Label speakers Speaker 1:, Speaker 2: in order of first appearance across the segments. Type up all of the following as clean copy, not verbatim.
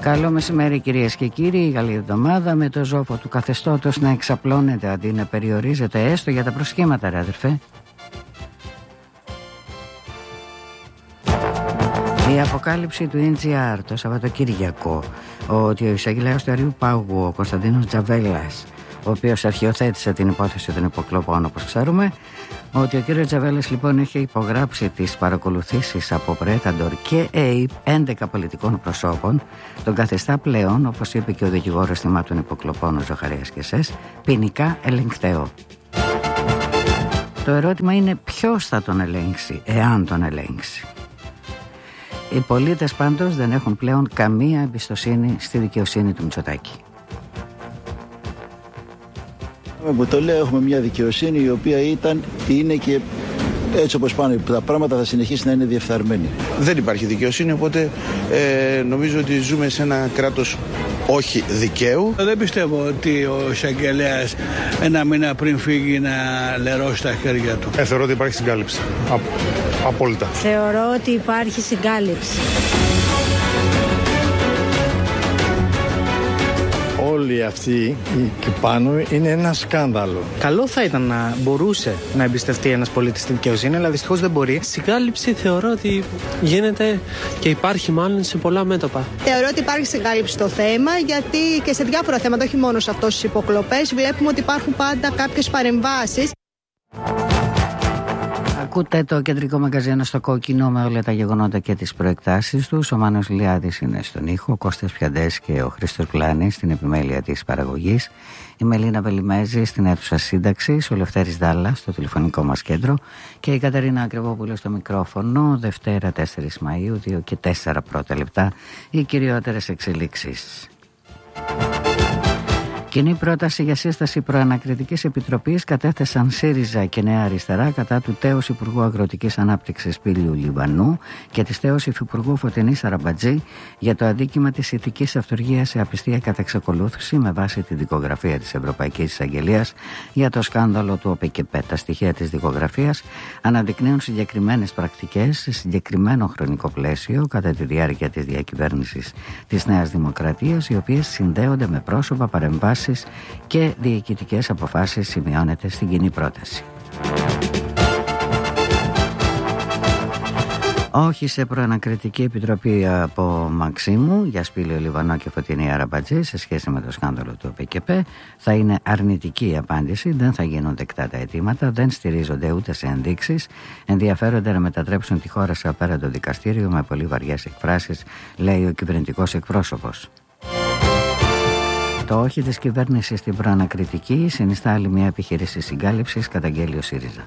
Speaker 1: Καλό μεσημέρι κυρίες και κύριοι, καλή εβδομάδα, με το ζόφο του καθεστώτος να εξαπλώνεται αντί να περιορίζεται έστω για τα προσχήματα, ρε αδερφέ. Η αποκάλυψη του NGR το Σαββατοκύριακο ότι ο εισαγγελέας του Αριού Πάγου, ο Κωνσταντίνος Τζαβέλας, ο οποίος αρχιοθέτησε την υπόθεση των υποκλοπών όπως ξέρουμε, ότι ο κύριος Τζαβέλας λοιπόν έχει υπογράψει τις παρακολουθήσεις από Πρέταντορ και ΑΕΠ 11 πολιτικών προσώπων, τον καθιστά πλέον, όπως είπε και ο δικηγόρος θυμάτων υποκλοπών ο Ζαχαρίας Κεσές, ποινικά ελεγκταίο. Το ερώτημα είναι ποιος θα τον ελέγξει, εάν τον ελέγξει. Οι πολίτες πάντως δεν έχουν πλέον καμία εμπιστοσύνη στη δικαιοσύνη του Μητσοτάκη.
Speaker 2: Που το λέω, έχουμε μια δικαιοσύνη η οποία είναι και έτσι όπως πάνε τα πράγματα θα συνεχίσει να είναι διεφθαρμένη.
Speaker 3: Δεν υπάρχει δικαιοσύνη, οπότε νομίζω ότι ζούμε σε ένα κράτος όχι δικαίου.
Speaker 4: Δεν πιστεύω ότι ο εισαγγελέας ένα μήνα πριν φύγει να λερώσει τα χέρια του.
Speaker 5: Θεωρώ ότι υπάρχει συγκάλυψη. Απόλυτα.
Speaker 6: Θεωρώ ότι υπάρχει συγκάλυψη.
Speaker 7: Όλοι αυτοί εκεί πάνω είναι ένα σκάνδαλο.
Speaker 8: Καλό θα ήταν να μπορούσε να εμπιστευτεί ένας πολίτης στην δικαιοσύνη, αλλά δυστυχώς δεν μπορεί.
Speaker 9: Συγκάλυψη θεωρώ ότι γίνεται και υπάρχει μάλλον σε πολλά μέτωπα.
Speaker 10: Θεωρώ ότι υπάρχει συγκάλυψη στο θέμα, γιατί και σε διάφορα θέματα, όχι μόνο σε αυτές τις υποκλοπές, βλέπουμε ότι υπάρχουν πάντα κάποιες παρεμβάσεις.
Speaker 1: Ακούτε το κεντρικό μαγκαζίνο στο κόκκινο με όλα τα γεγονότα και τις προεκτάσεις τους. Ο Μάνος Λιάδης είναι στον ήχο, ο Κώστας Πιαντές και ο Χρήστος Πλάνης στην επιμέλεια της παραγωγής, η Μελίνα Βελιμέζη στην αίθουσα σύνταξης, ο Λευτέρης Δάλλα στο τηλεφωνικό μας κέντρο και η Κατερίνα Ακριβόπουλο στο μικρόφωνο. Δευτέρα 4 Μαΐου, 2 και 4 πρώτα λεπτά, οι κυριότερες εξελίξεις. Κοινή πρόταση για σύσταση προανακριτικής επιτροπής κατέθεσαν ΣΥΡΙΖΑ και Νέα Αριστερά κατά του τέος Υπουργού Αγροτικής Ανάπτυξης Πύλιου Λιβανού και της τέος Υφυπουργού Φωτεινής Αραμπατζή για το αδίκημα της ηθικής αυτουργίας σε απιστία κατά εξακολούθηση με βάση τη δικογραφία της Ευρωπαϊκής Εισαγγελίας για το σκάνδαλο του ΟΠΕΚΕΠΕ. Τα στοιχεία της δικογραφίας αναδεικνύουν συγκεκριμένες πρακτικές σε συγκεκριμένο χρονικό πλαίσιο κατά τη διάρκεια της διακυβέρνησης της Νέας Δημοκρατίας, οι οποίες συνδέονται με πρόσωπα, παρεμβάσεις και διοικητικές αποφάσεις, σημειώνεται στην κοινή πρόταση. Όχι σε προανακριτική επιτροπή από Μαξίμου για Σπήλαιο Λιβανό και Φωτεινή Αραμπατζή σε σχέση με το σκάνδαλο του ΟΠΕΚΕΠΕ. Θα είναι αρνητική η απάντηση, δεν θα γίνουν δεκτά τα αιτήματα, δεν στηρίζονται ούτε σε ενδείξεις. Ενδιαφέρονται να μετατρέψουν τη χώρα σε απέραντο δικαστήριο με πολύ βαριές εκφράσεις, λέει ο κυβερνητικός εκπρόσωπος. Το όχι της κυβέρνησης στην προανακριτική συνιστά άλλη μια επιχείρηση συγκάλυψης, καταγγέλει ο ΣΥΡΙΖΑ.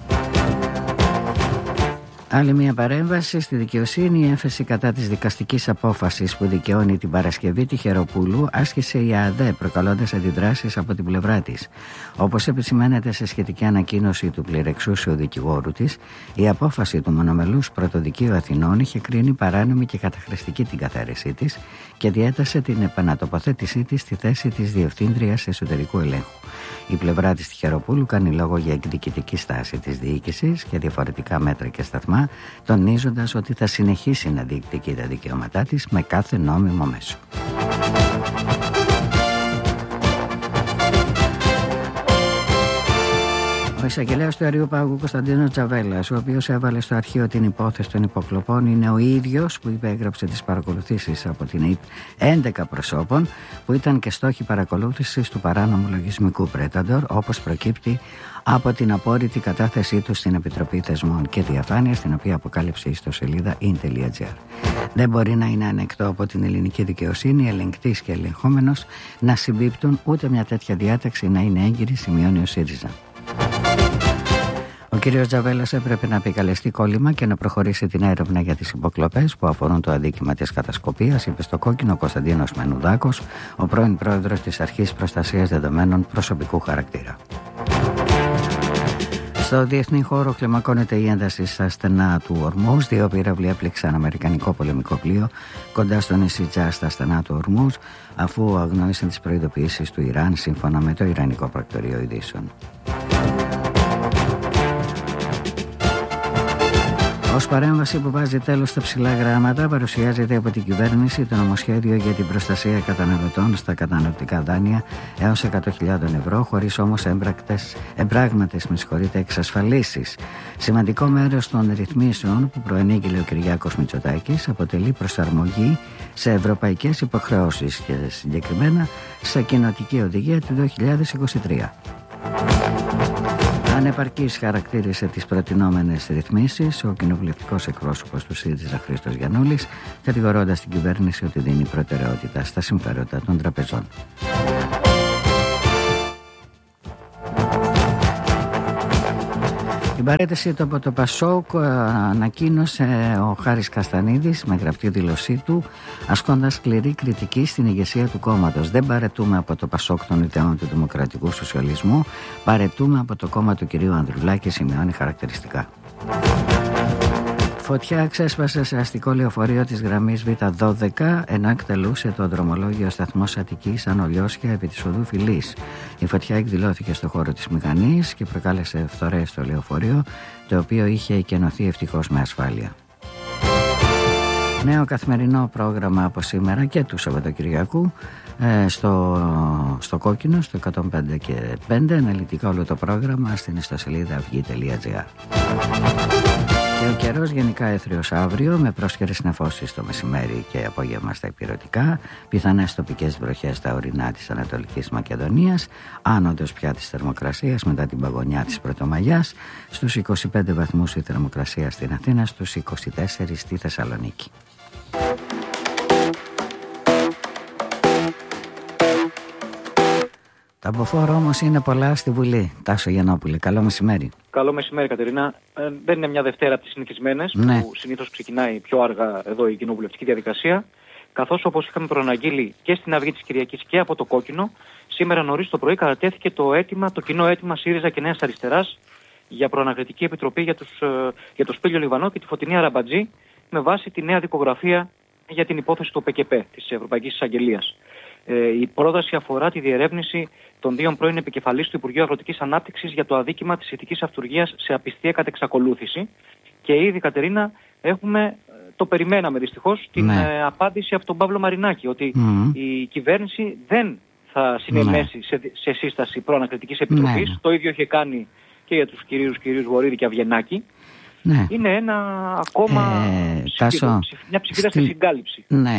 Speaker 1: Άλλη μια παρέμβαση στη δικαιοσύνη, η έμφαση κατά της δικαστικής απόφασης που δικαιώνει την Παρασκευή Τυχεροπούλου άσκησε η ΑΔΕ, προκαλώντας αντιδράσεις από την πλευρά της. Όπως επισημαίνεται σε σχετική ανακοίνωση του πληρεξούσιου δικηγόρου της, η απόφαση του μονομελούς Πρωτοδικείου Αθηνών είχε κρίνει παράνομη και καταχρηστική την καθαίρεσή της και διέτασε την επανατοποθέτησή της στη θέση της Διευθύντριας Εσωτερικού Ελέγχου. Η πλευρά της Τυχεροπούλου κάνει λόγο για εκδικητική στάση της διοίκησης και διαφορετικά μέτρα και σταθμά, τονίζοντας ότι θα συνεχίσει να διεκδικεί τα δικαιώματά της με κάθε νόμιμο μέσο. Ο εισαγγελέας του Αριού Πάγου Κωνσταντίνος Τζαβέλας, ο οποίος έβαλε στο αρχείο την υπόθεση των υποκλοπών, είναι ο ίδιος που υπέγραψε τις παρακολουθήσεις από την ΑΕΠ 11 προσώπων που ήταν και στόχοι παρακολούθησης του παράνομου λογισμικού Πρέταντορ, όπως προκύπτει από την απόρριτη κατάθεσή του στην Επιτροπή Θεσμών και Διαφάνειας, την οποία αποκάλυψε η ιστοσελίδα in.gr. Δεν μπορεί να είναι ανεκτό από την ελληνική δικαιοσύνη, ελεγκτής και ελεγχόμενος, να συμπίπτουν, ούτε μια τέτοια διάταξη να είναι έγκυρη, σημειώνει ο ΣΥΡΙΖΑ. Ο κύριος Τζαβέλας έπρεπε να επικαλεστεί κόλλημα και να προχωρήσει την έρευνα για τις υποκλοπές που αφορούν το αδίκημα της κατασκοπίας, είπε στο κόκκινο ο Κωνσταντίνος Μενουδάκος, ο πρώην πρόεδρος της Αρχής Προστασίας Δεδομένων Προσωπικού Χαρακτήρα. Στο διεθνή χώρο κλιμακώνεται η ένταση στα στενά του Ορμούζ. 2 πύραυλοι έπληξαν αμερικανικό πολεμικό πλοίο κοντά στο νησί Τζά στα στενά του Ορμούζ, αφού αγνόησαν τις προειδοποιήσεις του Ιράν, σύμφωνα με το Ιρανικό Πρακτορείο Ειδήσεων. Ως παρέμβαση που βάζει τέλος στα ψηλά γράμματα, παρουσιάζεται από την κυβέρνηση το νομοσχέδιο για την προστασία καταναλωτών στα καταναλωτικά δάνεια έως 100.000 ευρώ, χωρίς όμως εμπράγματες εξασφαλίσεις. Σημαντικό μέρος των ρυθμίσεων που προενήγηλε ο Κυριάκος Μητσοτάκης αποτελεί προσαρμογή σε ευρωπαϊκές υποχρεώσεις και συγκεκριμένα στα κοινοτική οδηγία του 2023. Ανεπαρκής χαρακτήρισε τις προτινόμενες ρυθμίσεις ο κοινοβουλευτικός εκπρόσωπος του ΣΥΡΙΖΑ Χρήστος Γιαννούλης, κατηγορώντας την κυβέρνηση ότι δίνει προτεραιότητα στα συμφέροντα των τραπεζών. Την παρέτηση του από το ΠΑΣΟΚ ανακοίνωσε ο Χάρης Καστανίδης με γραπτή δήλωσή του, ασκώντας σκληρή κριτική στην ηγεσία του κόμματος. Δεν παρετούμε από το ΠΑΣΟΚ των ιδεών του δημοκρατικού σοσιαλισμού, παρετούμε από το κόμμα του κυρίου Ανδρουλάκη, σημειώνει χαρακτηριστικά. Φωτιά ξέσπασε σε αστικό λεωφορείο της γραμμής Β12 ενώ εκτελούσε το δρομολόγιο σταθμός Αττικής Ανολιώσια επί της οδού Φιλής. Η φωτιά εκδηλώθηκε στο χώρο της μηχανής και προκάλεσε φθορές στο λεωφορείο, το οποίο είχε εκενωθεί ευτυχώς με ασφάλεια. Νέο καθημερινό πρόγραμμα από σήμερα και του Σαββατοκυριακού στο Κόκκινο, στο 105 και 5, αναλυτικά όλο το πρόγραμμα στην ιστοσελίδα αυγή.gr. Και ο καιρός γενικά έθριος αύριο, με πρόσχερες νεφώσεις το μεσημέρι και απόγευμα στα ηπειρωτικά, πιθανές τοπικές βροχές στα ορεινά της Ανατολικής Μακεδονίας, άνοδος πια της θερμοκρασίας μετά την παγωνιά της Πρωτομαγιάς, στους 25 βαθμούς η θερμοκρασία στην Αθήνα, στους 24 στη Θεσσαλονίκη. Τα μποφόρ όμως είναι πολλά στη Βουλή. Τάσο Γιαννόπουλε, καλό μεσημέρι.
Speaker 11: Καλό μεσημέρι, Κατερίνα. Δεν είναι μια Δευτέρα από τις συνηθισμένες, ναι, που συνήθως ξεκινάει πιο αργά εδώ η κοινοβουλευτική διαδικασία. Καθώς, όπως είχαμε προαναγγείλει και στην Αυγή της Κυριακής και από το Κόκκινο, σήμερα νωρίς το πρωί κατατέθηκε το κοινό αίτημα ΣΥΡΙΖΑ και Νέας Αριστεράς για προανακριτική επιτροπή για το Σπύλιο Λιβανό και τη Φωτεινή Αραμπατζή, με βάση τη νέα δικογραφία για την υπόθεση του ΠΚΠ, της Ευρωπαϊκής Εισαγγελίας. Η πρόταση αφορά τη διερεύνηση των δύο πρώην επικεφαλής του Υπουργείου Αγροτικής Ανάπτυξης για το αδίκημα της ηθικής αυτουργίας σε απιστία κατ' εξακολούθηση. Και ήδη, Κατερίνα, το περιμέναμε δυστυχώς, την απάντηση από τον Παύλο Μαρινάκη, ότι η κυβέρνηση δεν θα συνενέσει σε σύσταση προανακριτικής επιτροπής. Το ίδιο είχε κάνει και για τους κυρίους Βορύδη και Αυγενάκη. Ναι. Είναι ένα ακόμα μια ψηφίδα στη συγκάλυψη.
Speaker 1: Ναι.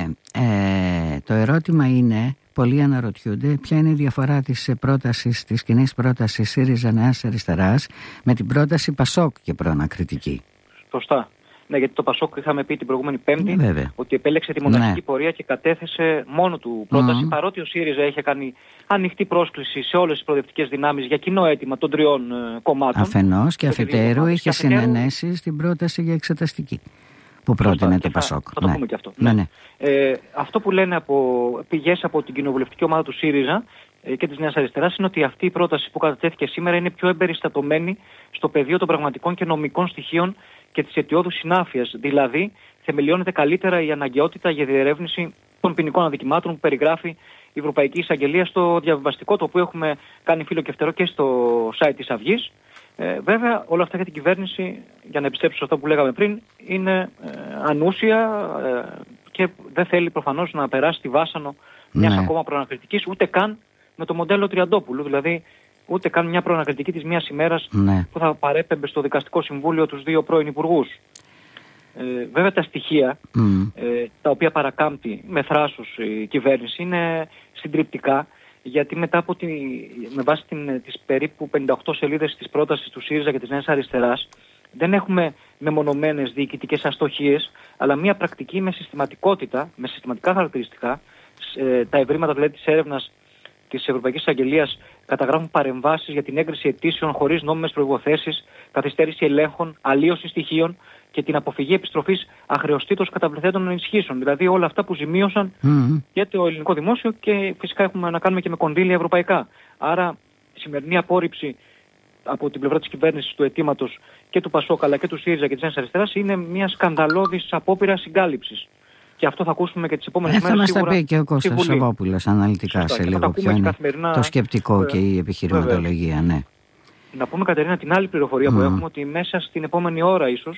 Speaker 1: Το ερώτημα είναι, πολλοί αναρωτιούνται, ποια είναι η διαφορά της κοινής πρότασης ΣΥΡΙΖΑ Νέας Αριστεράς με την πρόταση ΠΑΣΟΚ και προανακριτική.
Speaker 11: Σωστά. Ναι, γιατί το ΠΑΣΟΚ είχαμε πει την προηγούμενη Πέμπτη ότι επέλεξε τη μοναδική πορεία και κατέθεσε μόνο του πρόταση, παρότι ο ΣΥΡΙΖΑ είχε κάνει ανοιχτή πρόσκληση σε όλες τις προοδευτικές δυνάμεις για κοινό αίτημα των τριών κομμάτων.
Speaker 1: Αφενός και αφετέρου είχε συνενέσει στην πρόταση για εξεταστική που πρότεινε το ΠΑΣΟΚ.
Speaker 11: Θα το πούμε και αυτό. Ναι. Αυτό που λένε πηγές από την κοινοβουλευτική ομάδα του ΣΥΡΙΖΑ και της Νέας Αριστεράς είναι ότι αυτή η πρόταση που κατατέθηκε σήμερα είναι πιο εμπεριστατωμένη στο πεδίο των πραγματικών και νομικών στοιχείων και της αιτιώδους συνάφειας. Δηλαδή, θεμελιώνεται καλύτερα η αναγκαιότητα για διερεύνηση των ποινικών αδικημάτων που περιγράφει η Ευρωπαϊκή Εισαγγελία στο διαβιβαστικό, το οποίο έχουμε κάνει φύλλο και φτερό και στο site της Αυγής. Βέβαια, όλα αυτά για την κυβέρνηση, για να επιστρέψω σε αυτό που λέγαμε πριν, είναι ανούσια και δεν θέλει προφανώς να περάσει τη βάσανο μιας ακόμα προανακριτικής, ούτε καν με το μοντέλο Τριαντόπουλου, δηλαδή ούτε καν μια προανακριτική της μιας ημέρας που θα παρέπεμπε στο Δικαστικό Συμβούλιο τους δύο πρώην υπουργούς. Βέβαια τα στοιχεία τα οποία παρακάμπτει με θράσος η κυβέρνηση είναι συντριπτικά, γιατί μετά από με βάση τις περίπου 58 σελίδες της πρότασης του ΣΥΡΙΖΑ και της Νέας Αριστεράς δεν έχουμε μεμονωμένες διοικητικές αστοχίες, αλλά μια πρακτική με συστηματικά χαρακτηριστικά. Τα ευρήματα δηλαδή της έρευνας της Ευρωπαϊκής Εισαγγελίας καταγράφουν παρεμβάσεις για την έγκριση αιτήσεων χωρίς νόμιμες προϋποθέσεις, καθυστέρηση ελέγχων, αλλίωση στοιχείων και την αποφυγή επιστροφής αχρεωστήτως καταβληθέντων ενισχύσεων. Δηλαδή όλα αυτά που ζημίωσαν και το ελληνικό δημόσιο και φυσικά έχουμε να κάνουμε και με κονδύλια ευρωπαϊκά. Άρα η σημερινή απόρριψη από την πλευρά της κυβέρνησης του αιτήματος και του ΠΑΣΟΚ αλλά και του ΣΥΡΙΖΑ και της Νέας Αριστεράς είναι μια σκανδαλώδης απόπειρα συγκάλυψης. Και αυτό θα ακούσουμε και τις επόμενες μέρες.
Speaker 1: Θα μας τα πει και ο Κώστας Σαββόπουλος αναλυτικά σε λίγο ποιο είναι το σκεπτικό και η επιχειρηματολογία. Ναι.
Speaker 11: Να πούμε, Κατερίνα, την άλλη πληροφορία που έχουμε, ότι μέσα στην επόμενη ώρα ίσως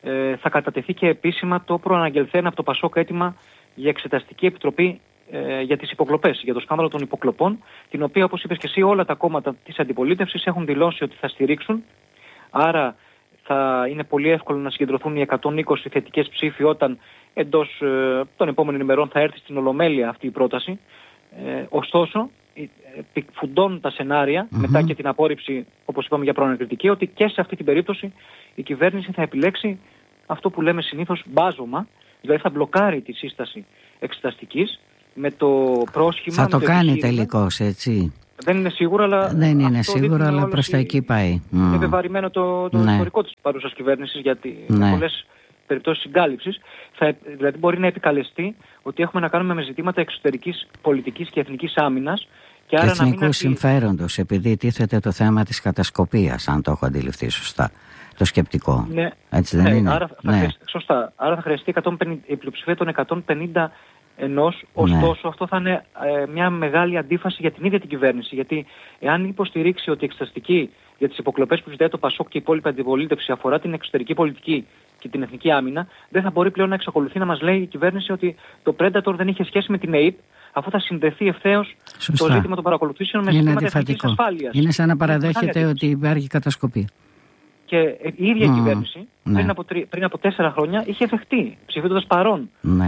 Speaker 11: θα κατατεθεί και επίσημα το προαναγγελθέν από το ΠΑΣΟΚ αίτημα για εξεταστική επιτροπή για τις υποκλοπές, για το σκάνδαλο των υποκλοπών, την οποία, όπως είπες και εσύ, όλα τα κόμματα της αντιπολίτευσης έχουν δηλώσει ότι θα στηρίξουν. Άρα θα είναι πολύ εύκολο να συγκεντρωθούν οι 120 θετικές ψήφοι όταν εντός των επόμενων ημερών θα έρθει στην Ολομέλεια αυτή η πρόταση. Ωστόσο, φουντώνουν τα σενάρια μετά και την απόρριψη, όπως είπαμε, για προανακριτική, ότι και σε αυτή την περίπτωση η κυβέρνηση θα επιλέξει αυτό που λέμε συνήθως μπάζωμα, δηλαδή θα μπλοκάρει τη σύσταση εξεταστικής με το πρόσχημα.
Speaker 1: Θα το κάνει τελικώς, έτσι.
Speaker 11: Δεν είναι σίγουρο, αλλά
Speaker 1: προς τα εκεί πάει.
Speaker 11: Είναι βεβαρημένο το ιστορικό της παρούσας κυβέρνησης, γιατί με πολλές περιπτώσεις συγκάλυψης. Δηλαδή μπορεί να επικαλεστεί ότι έχουμε να κάνουμε με ζητήματα εξωτερικής πολιτικής και εθνικής άμυνας. Και
Speaker 1: εθνικού συμφέροντος, επειδή τίθεται το θέμα της κατασκοπίας, αν το έχω αντιληφθεί σωστά, το σκεπτικό.
Speaker 11: Ναι,
Speaker 1: έτσι δεν είναι?
Speaker 11: Άρα σωστά. Άρα θα χρειαστεί η πλειοψηφία των 150 ενός, ωστόσο αυτό θα είναι μια μεγάλη αντίφαση για την ίδια την κυβέρνηση. Γιατί εάν υποστηρίξει ότι η εξεταστική για τις υποκλοπές που ζητάει το ΠΑΣΟΚ και η υπόλοιπη αντιπολίτευση αφορά την εξωτερική πολιτική και την εθνική άμυνα, δεν θα μπορεί πλέον να εξακολουθεί να μας λέει η κυβέρνηση ότι το Predator δεν είχε σχέση με την ΑΕΠ, αφού θα συνδεθεί ευθέως το ζήτημα των παρακολουθήσεων με ζητήματα εθνικής ασφάλειας.
Speaker 1: Είναι σαν να παραδέχεται ότι υπάρχει κατασκοπία.
Speaker 11: Και η ίδια η κυβέρνηση πριν από 4 χρόνια είχε δεχτεί, ψηφίζοντας παρόν,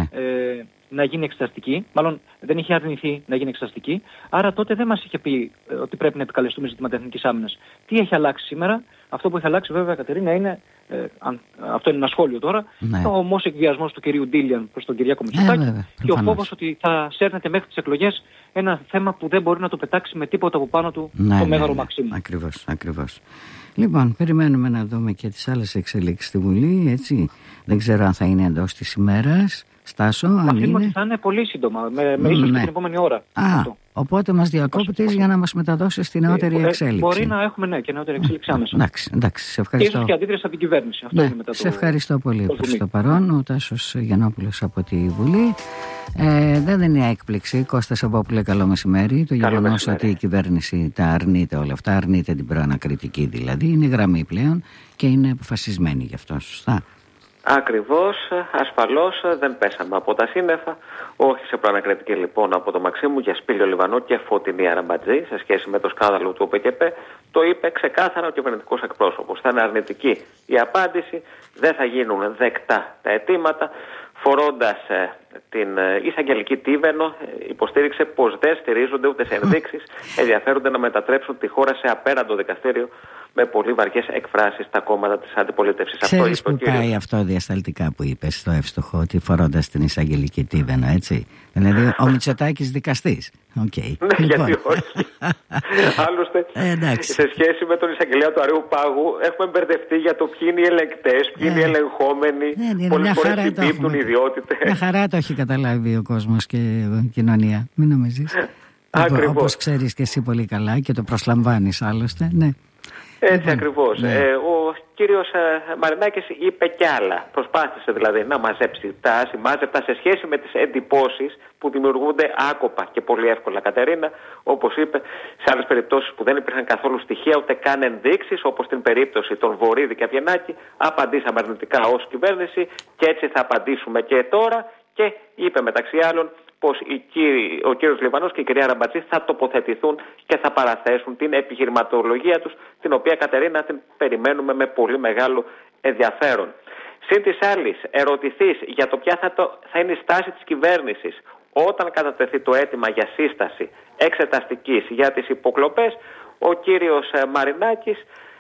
Speaker 11: να γίνει εξεταστική. Μάλλον δεν είχε αρνηθεί να γίνει εξεταστική. Άρα τότε δεν μας είχε πει ότι πρέπει να επικαλεστούμε ζητήματα εθνικής άμυνας. Τι έχει αλλάξει σήμερα? Αυτό που έχει αλλάξει, βέβαια, Κατερίνα, είναι, αυτό είναι ένα σχόλιο τώρα, ο ομός εκβιασμός του κυρίου Ντίλιαν προς τον Κυριάκο Μητσοτάκη και ο φόβος ότι θα σέρνεται μέχρι τις εκλογές ένα θέμα που δεν μπορεί να το πετάξει με τίποτα από πάνω του το Μέγαρο Μαξίμου.
Speaker 1: Ακριβώς. Λοιπόν, περιμένουμε να δούμε και τις άλλες εξελίξεις στη Βουλή, έτσι. Δεν ξέρω αν θα είναι εντός της ημέρας. Στάσο, αν είναι.
Speaker 11: Ότι θα είναι πολύ σύντομα, με ίσως και την επόμενη ώρα.
Speaker 1: Οπότε μας διακόπτεις για να μας μεταδώσεις τη νεότερη εξέλιξη.
Speaker 11: Μπορεί να έχουμε και νεότερη εξέλιξη άμεσα.
Speaker 1: Εντάξει, σε ευχαριστώ.
Speaker 11: Και ίσως και αντίδραση από την κυβέρνηση. Αυτό είναι μετά
Speaker 1: σε ευχαριστώ πολύ προς το παρόν. Ο Τάσος Γιαννόπουλος από τη Βουλή. Δεν είναι έκπληξη, Κώστας Αμπόπουλε, καλό μεσημέρι. Το γεγονός ότι η κυβέρνηση τα αρνείται όλα αυτά, αρνείται την προανακριτική δηλαδή, είναι γραμμή πλέον και είναι αποφασισμένη γι' αυτό, σωστά?
Speaker 12: Ακριβώς, ασφαλώς δεν πέσαμε από τα σύννεφα. Όχι σε προανακριτική λοιπόν από το Μαξίμου για Σπύριο Λιβανό και Φωτεινή Αραμπατζή σε σχέση με το σκάνδαλο του ΟΠΕΚΕΠΕ. Το είπε ξεκάθαρα ο κυβερνητικός εκπρόσωπος. Θα είναι αρνητική η απάντηση, δεν θα γίνουν δεκτά τα αιτήματα. Φορώντας την εισαγγελική Τίβενο, υποστήριξε πως δεν στηρίζονται ούτε σε ενδείξεις, ενδιαφέρονται να μετατρέψουν τη χώρα σε απέραντο δικαστήριο με πολύ βαριές εκφράσεις στα κόμματα της αντιπολίτευσης.
Speaker 1: Ξέρεις που πάει αυτό διασταλτικά που είπες στο εύστοχο, ότι φορώντας την εισαγγελική Τίβενο, έτσι? Δηλαδή ο Μητσοτάκης δικαστής. Okay.
Speaker 12: Ναι, γιατί όχι. Άλλωστε, σε σχέση με τον εισαγγελέα του Αρείου Πάγου, έχουμε μπερδευτεί για το ποιοι είναι οι ελεγκτές, ποιοι είναι οι ελεγχόμενοι. Πολλές φορές συμπίπτουν ιδιότητες.
Speaker 1: Μια χαρά το έχει καταλάβει ο κόσμος και η κοινωνία. Μην νομίζεις. Όπως ξέρεις και εσύ πολύ καλά και το προσλαμβάνεις άλλωστε. Ναι.
Speaker 12: Έτσι ακριβώς. Ο κύριος Μαρινάκης είπε κι άλλα. Προσπάθησε δηλαδή να μαζέψει τα ασημάζεπτα σε σχέση με τις εντυπώσεις που δημιουργούνται άκοπα και πολύ εύκολα, Κατερίνα. Όπως είπε, σε άλλες περιπτώσεις που δεν υπήρχαν καθόλου στοιχεία ούτε καν ενδείξεις, όπως την περίπτωση των Βορύδη και Αβγενάκη, απαντήσαμε αρνητικά ως κυβέρνηση και έτσι θα απαντήσουμε και τώρα. Και είπε μεταξύ άλλων πως ο κύριος Λιβανός και η κυρία Αραμπατζή θα τοποθετηθούν και θα παραθέσουν την επιχειρηματολογία τους, την οποία, Κατερίνα, την περιμένουμε με πολύ μεγάλο ενδιαφέρον. Συν της άλλης, ερωτηθείς για το ποια θα είναι η στάση της κυβέρνησης όταν κατατεθεί το αίτημα για σύσταση εξεταστικής για τις υποκλοπές, ο κύριος Μαρινάκης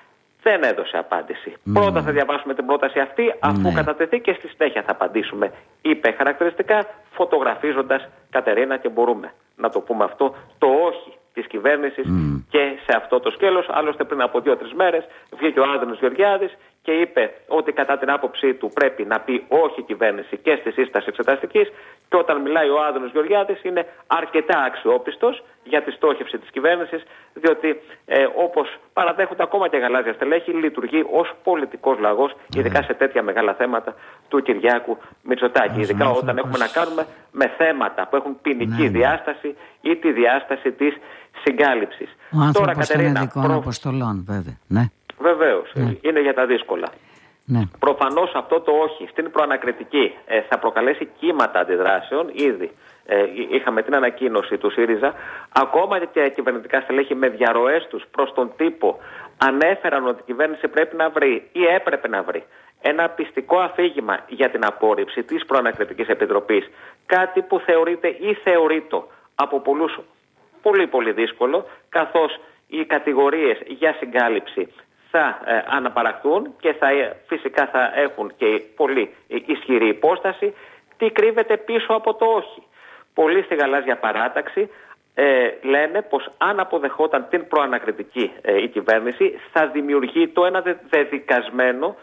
Speaker 12: δεν έδωσε απάντηση. Πρώτα θα διαβάσουμε την πρόταση αυτή, αφού κατατεθεί, και στη συνέχεια θα απαντήσουμε. Είπε χαρακτηριστικά, φωτογραφίζοντας, Κατερίνα, και μπορούμε να το πούμε αυτό, το όχι της κυβέρνησης και σε αυτό το σκέλος. Άλλωστε πριν από 2-3 μέρες βγήκε ο Άδωνης Γεωργιάδης και είπε ότι κατά την άποψή του πρέπει να πει όχι η κυβέρνηση και στη σύσταση εξεταστικής, και όταν μιλάει ο Άδωνης Γεωργιάδης είναι αρκετά αξιόπιστος για τη στόχευση της κυβέρνησης, διότι όπως παραδέχονται ακόμα και γαλάζια στελέχη, λειτουργεί ως πολιτικός λαγός, ειδικά σε τέτοια μεγάλα θέματα του Κυριάκου Μητσοτάκη. Ειδικά όταν έχουμε να κάνουμε με θέματα που έχουν ποινική διάσταση ή τη διάσταση της συγκάλυψης.
Speaker 1: Ο άνθρωπος των ειδικών αποστολών, βέβαια. Ναι.
Speaker 12: Βεβαίως, είναι για τα δύσκολα.
Speaker 1: Ναι.
Speaker 12: Προφανώς αυτό το όχι στην προανακριτική θα προκαλέσει κύματα αντιδράσεων. Ήδη είχαμε την ανακοίνωση του ΣΥΡΙΖΑ. Ακόμα και κυβερνητικά στελέχη με διαρροές τους προς τον τύπο ανέφεραν ότι η κυβέρνηση πρέπει να βρει ή έπρεπε να βρει ένα πιστικό αφήγημα για την απόρριψη της προανακριτικής επιτροπής. Κάτι που θεωρείται ή θεωρείτο από πολλούς πολύ πολύ δύσκολο, καθώς οι κατηγορίες για συγκάλυψη θα αναπαραχθούν και φυσικά θα έχουν και πολύ ισχυρή υπόσταση. Τι κρύβεται πίσω από το όχι? Πολλοί στη γαλάζια παράταξη λένε πως αν αποδεχόταν την προανακριτική η κυβέρνηση θα δημιουργεί το ένα δεδικασμένο